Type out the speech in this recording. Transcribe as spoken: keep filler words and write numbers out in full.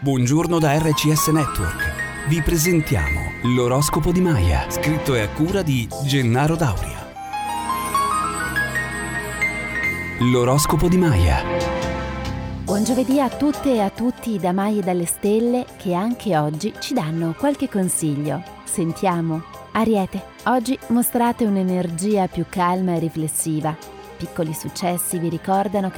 Buongiorno da R C S Network. Vi presentiamo l'oroscopo di Maya, scritto e a cura di Gennaro Dauria. L'oroscopo di Maya. Buon giovedì a tutte e a tutti da Maya e dalle stelle, che anche oggi ci danno qualche consiglio. Sentiamo. Ariete, oggi mostrate un'energia più calma e riflessiva. Piccoli successi vi ricordano che